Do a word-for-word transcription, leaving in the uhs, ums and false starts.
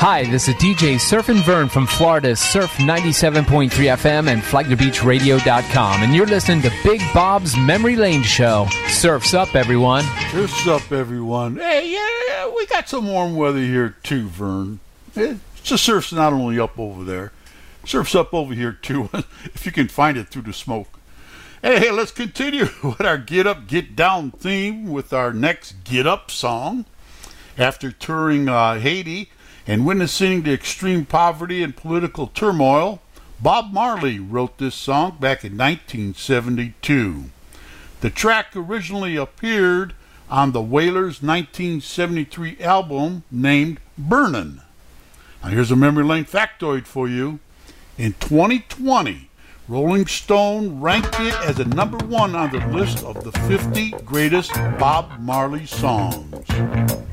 Hi, this is D J Surfin' Vern from Florida's Surf ninety-seven point three F M and Flagler Beach Radio dot com, and you're listening to Big Bob's Memory Lane Show. Surf's up, everyone. Surf's up, everyone. Hey, yeah, we got some warm weather here too, Vern. It's the surf's not only up over there, surf's up over here too, if you can find it through the smoke. Hey, hey, let's continue with our Get Up, Get Down theme with our next Get Up song. After touring uh, Haiti and witnessing the extreme poverty and political turmoil, Bob Marley wrote this song back in nineteen seventy-two. The track originally appeared on the Wailers' nineteen seventy-three album named Burnin'. Now here's a memory lane factoid for you. In twenty twenty, Rolling Stone ranked it as a number one on the list of the fifty greatest Bob Marley songs.